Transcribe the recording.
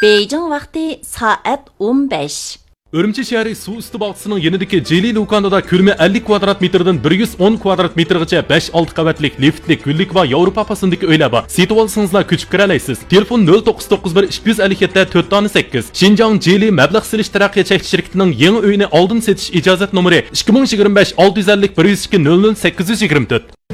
Beijing vaqti soat 15. Urumchi shahri suv usti bog'chisining yanidagi Jeli do'konida ko'rma 50 kvadrat metrdan 110 kvadrat metrgacha 5-6 qavatlik liftli gullik va Yevropa pasındagi uylar bor. Setib olsangizlar ko'chib kira olasiz. Telefon 0991 257 408. Xinjiang Jeli mablag' silish taraqqiyot cheklanish shirkatining yangi uyini oldin setish ijozat nomeri 2025 650 102 00 824.